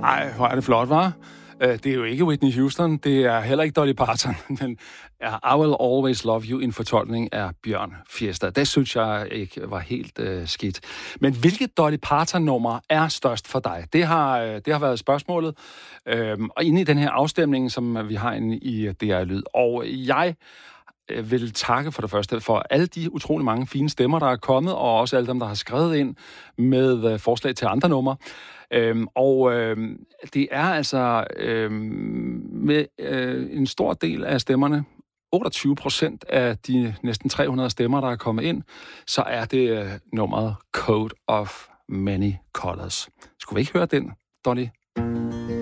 Ej, hvor er det flot, hva'? Det er jo ikke Whitney Houston, det er heller ikke Dolly Parton, men I Will Always Love You, en fortolkning af Bjørn Fiesta. Det synes jeg ikke var helt skidt. Men hvilket Dolly Parton-nummer er størst for dig? Det har været spørgsmålet. Og inde i den her afstemning, som vi har inde i DR Lyd. Og jeg vil takke for det første for alle de utrolig mange fine stemmer, der er kommet, og også alle dem, der har skrevet ind med forslag til andre numre. Det er altså med en stor del af stemmerne, 28% af de næsten 300 stemmer, der er kommet ind, så er det nummeret Coat of Many Colors. Skulle vi ikke høre den, Dolly?